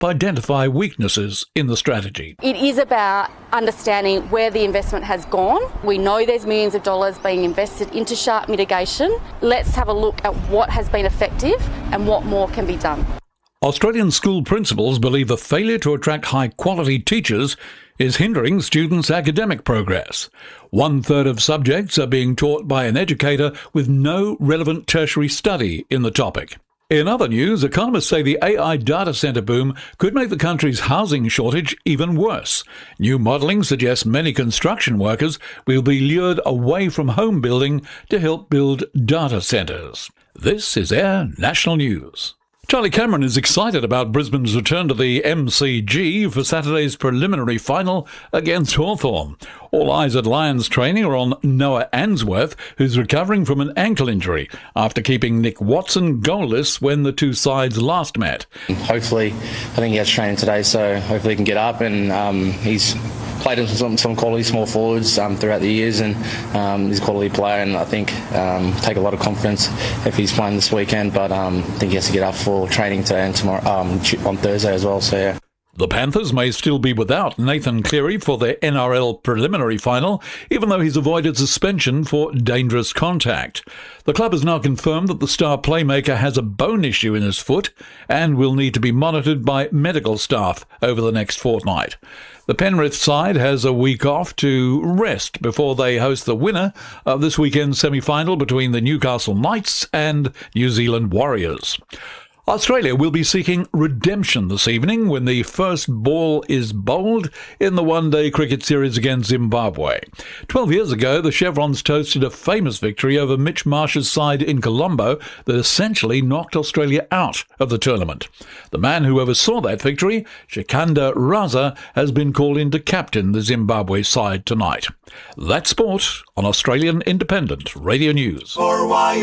identify weaknesses in the strategy. It is about understanding where the investment has gone. We know there's millions of dollars being invested into shark mitigation. Let's have a look at what has been effective and what more can be done. Australian school principals believe a failure to attract high-quality teachers is hindering students' academic progress. 1/3 of subjects are being taught by an educator with no relevant tertiary study in the topic. In other news, economists say the AI data centre boom could make the country's housing shortage even worse. New modelling suggests many construction workers will be lured away from home building to help build data centres. This is Air National News. Charlie Cameron is excited about Brisbane's return to the MCG for Saturday's preliminary final against Hawthorn. All eyes at Lions training are on Noah Answorth, who's recovering from an ankle injury after keeping Nick Watson goalless when the two sides last met. Hopefully, I think he has training today, so hopefully he can get up, and he's played in some quality small forwards throughout the years, and he's a quality player, and I think take a lot of confidence if he's playing this weekend, but I think he has to get up for training today and tomorrow on Thursday as well, so yeah. The Panthers may still be without Nathan Cleary for their NRL preliminary final, even though he's avoided suspension for dangerous contact. The club has now confirmed that the star playmaker has a bone issue in his foot and will need to be monitored by medical staff over the next fortnight. The Penrith side has a week off to rest before they host the winner of this weekend's semi-final between the Newcastle Knights and New Zealand Warriors. Australia will be seeking redemption this evening when the first ball is bowled in the one-day cricket series against Zimbabwe. 12 years ago, the Chevrons toasted a famous victory over Mitch Marsh's side in Colombo that essentially knocked Australia out of the tournament. The man who oversaw that victory, Shikanda Raza, has been called in to captain the Zimbabwe side tonight. That's sport on Australian Independent Radio News.